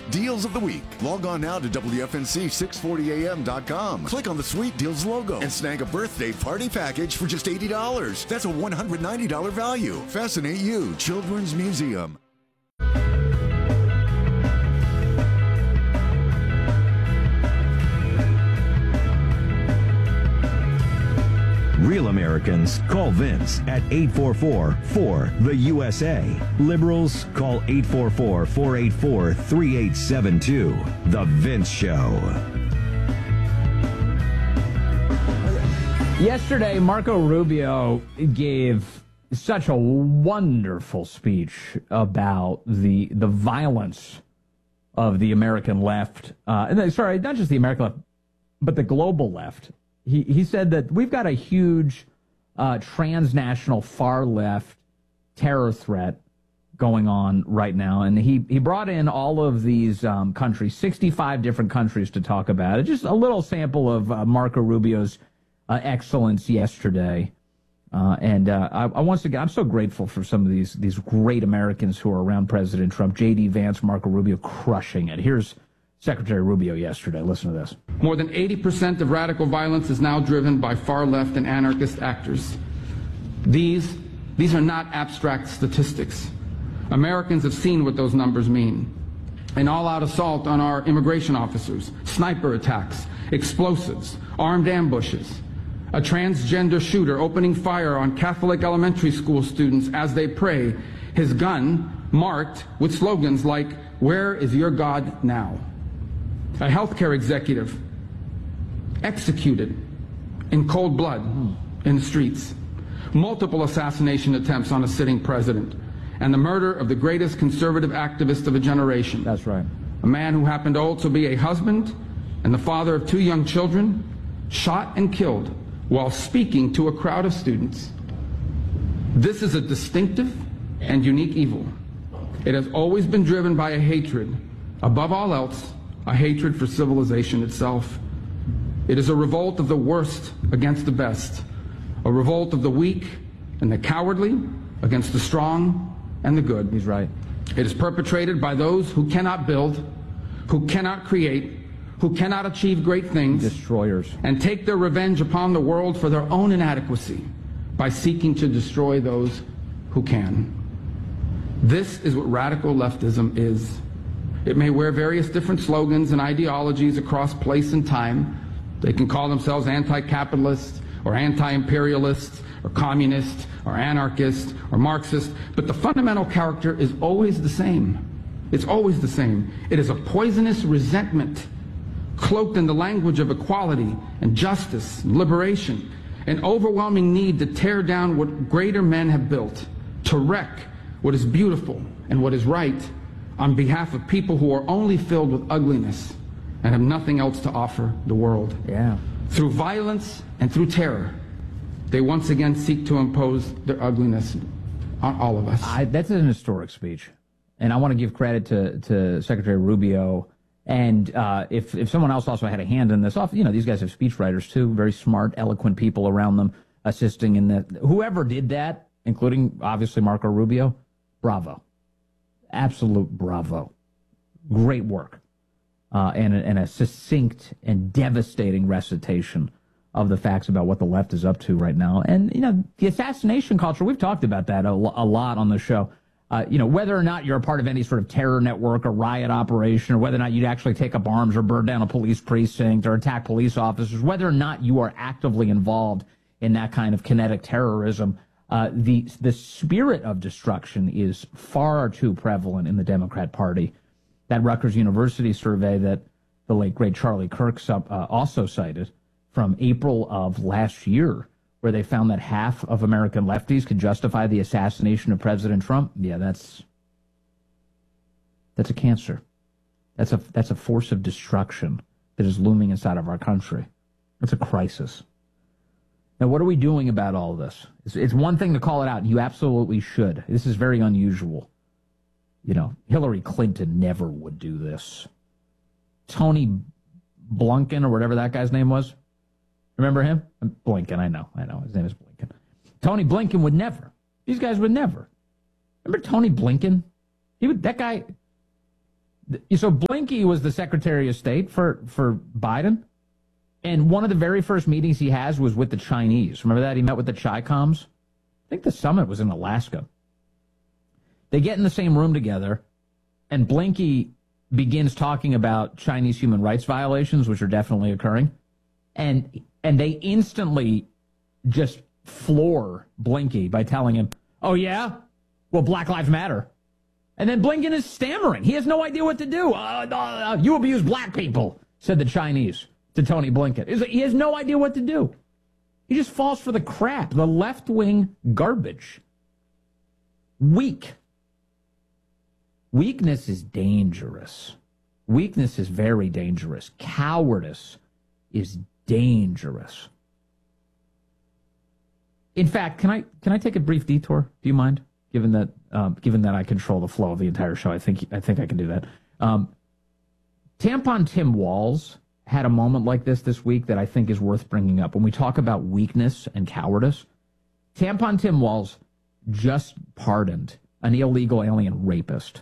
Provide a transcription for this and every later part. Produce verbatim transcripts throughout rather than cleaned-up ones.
Deals of the Week. Log on now to W F N C six forty A M dot com. Click on the Sweet Deals logo and snag a birthday party package for just eighty dollars. That's a one hundred ninety dollars value. Fascinate You, Children's Museum. Real Americans call Vince at eight four four, four, the U S A. Liberals call eight four four, four eight four, three eight seven two. The Vince Show. Yesterday, Marco Rubio gave such a wonderful speech about the the violence of the American left. Uh, and sorry, not just the American left, but the global left. He he said that we've got a huge uh, transnational far left terror threat going on right now, and he he brought in all of these um, countries, sixty-five different countries, to talk about it. Just a little sample of uh, Marco Rubio's uh, excellence yesterday, uh, and uh, I, I once again I'm so grateful for some of these these great Americans who are around President Trump. J D Vance, Marco Rubio, crushing it. Here's Secretary Rubio yesterday. Listen to this. More than eighty percent of radical violence is now driven by far-left and anarchist actors. These, these are not abstract statistics. Americans have seen what those numbers mean. An all-out assault on our immigration officers, sniper attacks, explosives, armed ambushes, a transgender shooter opening fire on Catholic elementary school students as they pray, his gun marked with slogans like, "Where is your God now?" A healthcare executive executed in cold blood in the streets. Multiple assassination attempts on a sitting president. And the murder of the greatest conservative activist of a generation. That's right. A man who happened to also be a husband and the father of two young children, shot and killed while speaking to a crowd of students. This is a distinctive and unique evil. It has always been driven by a hatred, above all else, a hatred for civilization itself. It is a revolt of the worst against the best, a revolt of the weak and the cowardly against the strong and the good. He's right. It is perpetrated by those who cannot build, who cannot create, who cannot achieve great things, destroyers, and take their revenge upon the world for their own inadequacy by seeking to destroy those who can. This is what radical leftism is. It may wear various different slogans and ideologies across place and time. They can call themselves anti-capitalist or anti-imperialist or communist or anarchist or Marxist, but the fundamental character is always the same. It's always the same. It is a poisonous resentment cloaked in the language of equality and justice and liberation, an overwhelming need to tear down what greater men have built, to wreck what is beautiful and what is right on behalf of people who are only filled with ugliness and have nothing else to offer the world. Yeah. Through violence and through terror, they once again seek to impose their ugliness on all of us. I, that's an historic speech, and I want to give credit to, to Secretary Rubio. And uh, if if someone else also had a hand in this, you know, these guys have speechwriters too, very smart, eloquent people around them assisting in that. Whoever did that, including obviously Marco Rubio, bravo. Absolute bravo. Great work. Uh, and, a, and a succinct and devastating recitation of the facts about what the left is up to right now. And, you know, the assassination culture, we've talked about that a, a lot on the show. Uh, you know, whether or not you're a part of any sort of terror network or riot operation, or whether or not you'd actually take up arms or burn down a police precinct or attack police officers, whether or not you are actively involved in that kind of kinetic terrorism, Uh, the the spirit of destruction is far too prevalent in the Democrat Party. That Rutgers University survey that the late, great Charlie Kirk uh, also cited from April of last year, where they found that half of American lefties could justify the assassination of President Trump. Yeah, that's that's a cancer. That's a that's a force of destruction that is looming inside of our country. It's a crisis. Now, what are we doing about all this? It's, it's one thing to call it out. You absolutely should. This is very unusual. You know, Hillary Clinton never would do this. Tony Blinken, or whatever that guy's name was. Remember him? Blinken, I know. I know. His name is Blinken. Tony Blinken would never. These guys would never. Remember Tony Blinken? He would, that guy, So Blinken was the Secretary of State for, for Biden, and one of the very first meetings he has was with the Chinese. Remember that? He met with the Chi-Coms? I think the summit was in Alaska. They get in the same room together, and Blinken begins talking about Chinese human rights violations, which are definitely occurring, and and they instantly just floor Blinken by telling him, oh, yeah? Well, Black Lives Matter. And then Blinken is stammering. He has no idea what to do. Uh, uh, you abuse black people, said the Chinese to Tony Blinken. He has no idea what to do. He just falls for the crap, the left-wing garbage. Weak. Weakness is dangerous. Weakness is very dangerous. Cowardice is dangerous. In fact, can I can I take a brief detour? Do you mind? Given that um, given that I control the flow of the entire show, I think I think I can do that. Um, Tampon Tim Walz had a moment like this this week that I think is worth bringing up. When we talk about weakness and cowardice, Tampon Tim Walz just pardoned an illegal alien rapist.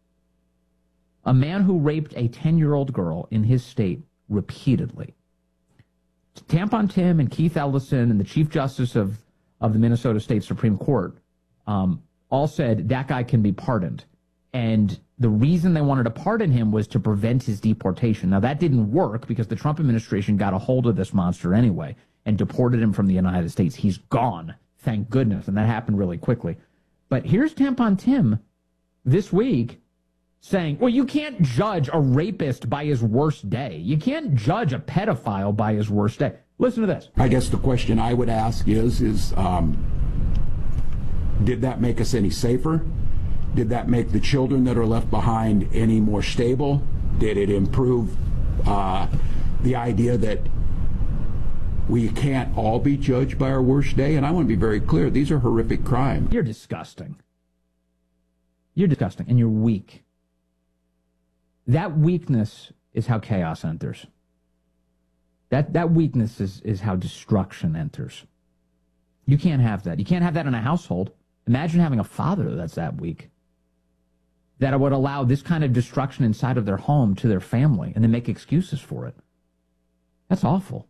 A man who raped a ten-year-old girl in his state repeatedly. Tampon Tim and Keith Ellison and the Chief Justice of, of the Minnesota State Supreme Court um, all said that guy can be pardoned. And the reason they wanted to pardon him was to prevent his deportation. Now, that didn't work because the Trump administration got a hold of this monster anyway and deported him from the United States. He's gone, thank goodness, and that happened really quickly. But here's Tampon Tim this week saying, well, you can't judge a rapist by his worst day. You can't judge a pedophile by his worst day. Listen to this. I guess the question I would ask is, is um, did that make us any safer? Did that make the children that are left behind any more stable? Did it improve uh, the idea that we can't all be judged by our worst day? And I want to be very clear, these are horrific crimes. You're disgusting. You're disgusting, and you're weak. That weakness is how chaos enters. That that weakness is, is how destruction enters. You can't have that. You can't have that in a household. Imagine having a father that's that weak, that would allow this kind of destruction inside of their home to their family and then make excuses for it. That's awful.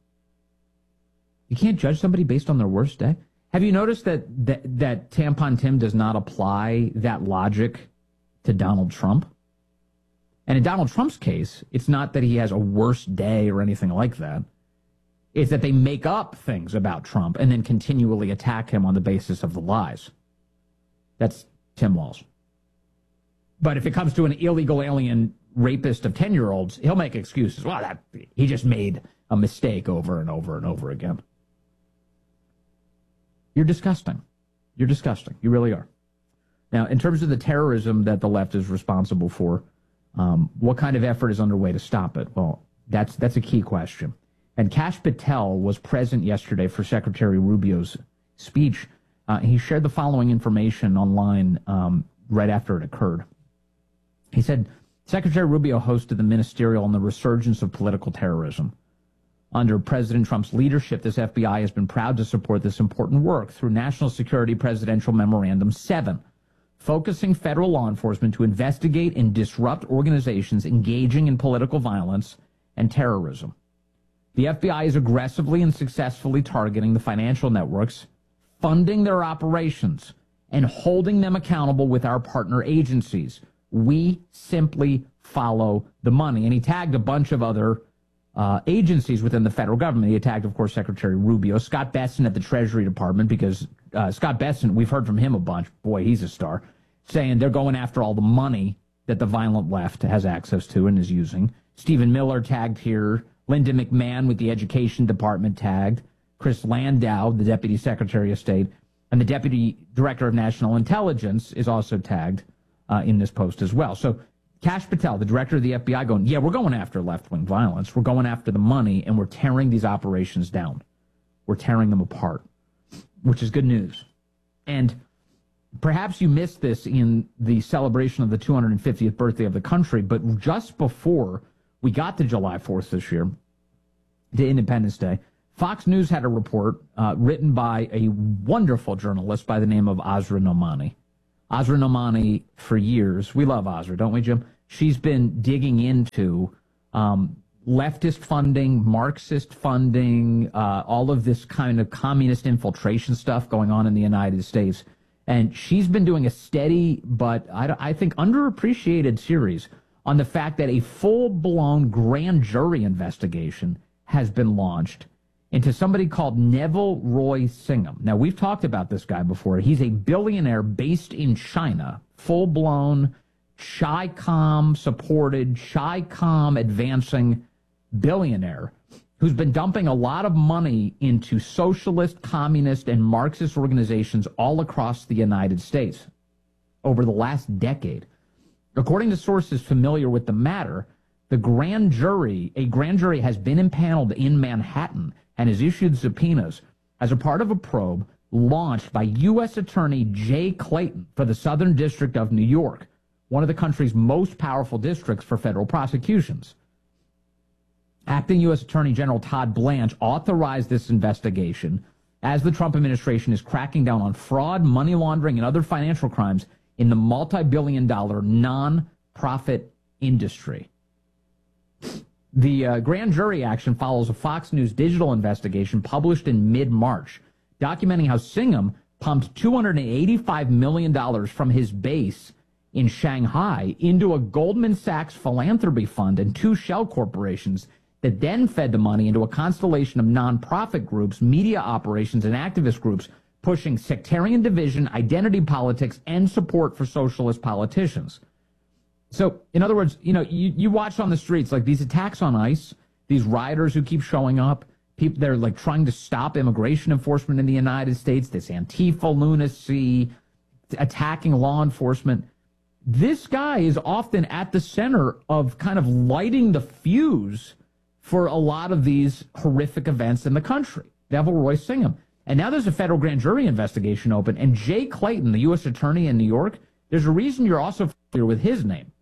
You can't judge somebody based on their worst day. Have you noticed that that, that Tampon Tim does not apply that logic to Donald Trump? And in Donald Trump's case, it's not that he has a worse day or anything like that. It's that they make up things about Trump and then continually attack him on the basis of the lies. That's Tim Walz. But if it comes to an illegal alien rapist of ten-year-olds, he'll make excuses. Well, that he just made a mistake over and over and over again. You're disgusting. You're disgusting. You really are. Now, in terms of the terrorism that the left is responsible for, um, what kind of effort is underway to stop it? Well, that's that's a key question. And Kash Patel was present yesterday for Secretary Rubio's speech. Uh, he shared the following information online um, right after it occurred. He said, Secretary Rubio hosted the ministerial on the resurgence of political terrorism. Under President Trump's leadership, this F B I has been proud to support this important work through National Security Presidential Memorandum seven, focusing federal law enforcement to investigate and disrupt organizations engaging in political violence and terrorism. The F B I is aggressively and successfully targeting the financial networks, funding their operations, and holding them accountable with our partner agencies. We simply follow the money. And he tagged a bunch of other uh, agencies within the federal government. He tagged, of course, Secretary Rubio, Scott Bessent at the Treasury Department, because uh, Scott Bessent, we've heard from him a bunch. Boy, he's a star. Saying they're going after all the money that the violent left has access to and is using. Stephen Miller tagged here. Linda McMahon with the Education Department tagged. Chris Landau, the Deputy Secretary of State, and the Deputy Director of National Intelligence is also tagged uh, in this post as well. So Kash Patel, the director of the F B I, going, yeah, we're going after left-wing violence. We're going after the money, and we're tearing these operations down. We're tearing them apart, which is good news. And perhaps you missed this in the celebration of the two hundred fiftieth birthday of the country, but just before we got to July fourth this year, to Independence Day, Fox News had a report uh, written by a wonderful journalist by the name of Asra Nomani. Asra Nomani, for years, we love Asra, don't we, Jim? she's been digging into um, leftist funding, Marxist funding, uh, all of this kind of communist infiltration stuff going on in the United States. And she's been doing a steady, but I, I think underappreciated series on the fact that a full-blown grand jury investigation has been launched into somebody called Neville Roy Singham. Now, we've talked about this guy before. He's a billionaire based in China, full-blown, Chi-Com-supported, Chi-Com advancing billionaire who's been dumping a lot of money into socialist, communist, and Marxist organizations all across the United States over the last decade. According to sources familiar with the matter, the grand jury, a grand jury has been impaneled in Manhattan and has issued subpoenas as a part of a probe launched by U S Attorney Jay Clayton for the Southern District of New York, one of the country's most powerful districts for federal prosecutions. Acting U S Attorney General Todd Blanche authorized this investigation as the Trump administration is cracking down on fraud, money laundering, and other financial crimes in the multi-billion dollar non-profit industry. The uh, grand jury action follows a Fox News digital investigation published in mid-March, documenting how Singham pumped two hundred eighty-five million dollars from his base in Shanghai into a Goldman Sachs philanthropy fund and two shell corporations that then fed the money into a constellation of nonprofit groups, media operations, and activist groups pushing sectarian division, identity politics, and support for socialist politicians. So, in other words, you know, you, you watch on the streets, like these attacks on ICE, these rioters who keep showing up, people, they're like trying to stop immigration enforcement in the United States, this Antifa lunacy, attacking law enforcement. This guy is often at the center of kind of lighting the fuse for a lot of these horrific events in the country. Neville Roy Singham. And now there's a federal grand jury investigation open, and Jay Clayton, the U S attorney in New York, there's a reason you're also familiar with his name.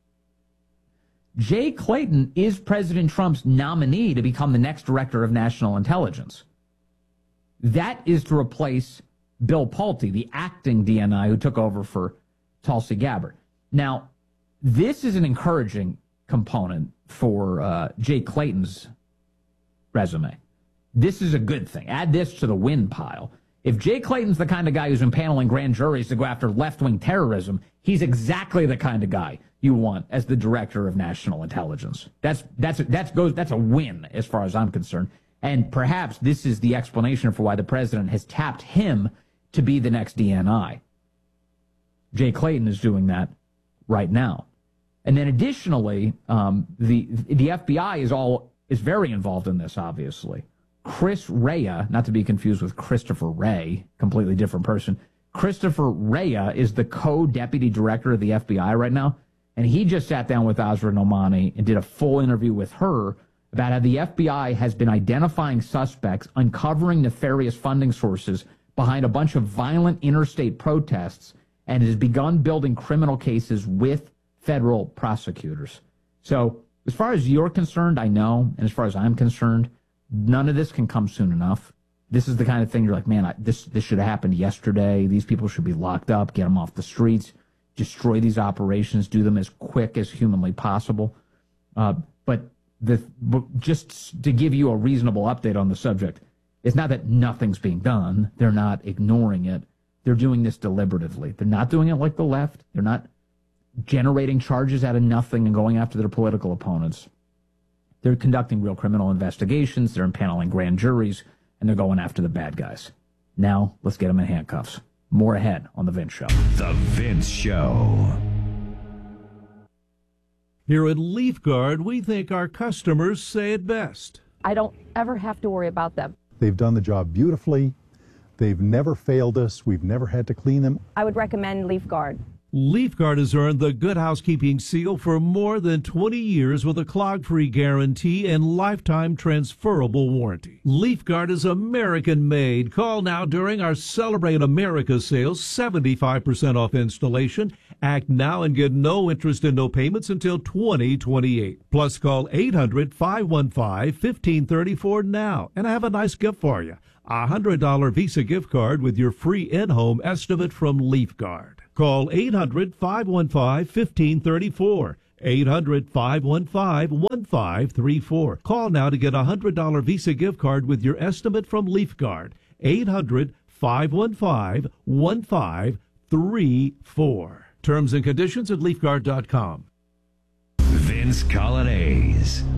Jay Clayton is President Trump's nominee to become the next director of national intelligence. That is to replace Bill Pulte, the acting D N I who took over for Tulsi Gabbard. Now, this is an encouraging component for uh, Jay Clayton's resume. This is a good thing. Add this to the win pile. If Jay Clayton's the kind of guy who's impaneling grand juries to go after left-wing terrorism, he's exactly the kind of guy you want as the director of national intelligence. That's that's that's goes that's a win as far as I'm concerned. And perhaps this is the explanation for why the president has tapped him to be the next D N I. Jay Clayton is doing that right now. And then additionally, um, the the F B I is all is very involved in this, obviously. Chris Rea, not to be confused with Christopher Wray, completely different person. Christopher Rea is the co-deputy director of the F B I right now, and he just sat down with Azra Nomani and did a full interview with her about how the F B I has been identifying suspects, uncovering nefarious funding sources behind a bunch of violent interstate protests, and has begun building criminal cases with federal prosecutors. So as far as you're concerned, I know, and as far as I'm concerned, none of this can come soon enough. This is the kind of thing you're like, man, I, this this should have happened yesterday. These people should be locked up, get them off the streets, destroy these operations, do them as quick as humanly possible. Uh, but the but just to give you a reasonable update on the subject, it's not that nothing's being done. They're not ignoring it. They're doing this deliberatively. They're not doing it like the left. They're not generating charges out of nothing and going after their political opponents. They're conducting real criminal investigations. They're impaneling grand juries, and they're going after the bad guys. Now, let's get them in handcuffs. More ahead on The Vince Show. The Vince Show. Here at LeafGuard, we think our customers say it best. I don't ever have to worry about them. They've done the job beautifully. They've never failed us. We've never had to clean them. I would recommend LeafGuard. LeafGuard has earned the Good Housekeeping seal for more than twenty years with a clog-free guarantee and lifetime transferable warranty. LeafGuard is American-made. Call now during our Celebrate America sales, seventy-five percent off installation. Act now and get no interest and no payments until twenty twenty-eight. Plus, call eight hundred, five one five, one five three four now, and I have a nice gift for you. A one hundred dollars Visa gift card with your free in-home estimate from LeafGuard. Call eight hundred, five one five, one five three four. eight hundred, five one five, one five three four. Call now to get a one hundred dollars Visa gift card with your estimate from LeafGuard. eight hundred, five one five, one five three four. Terms and conditions at leaf guard dot com. Vince Coglianese.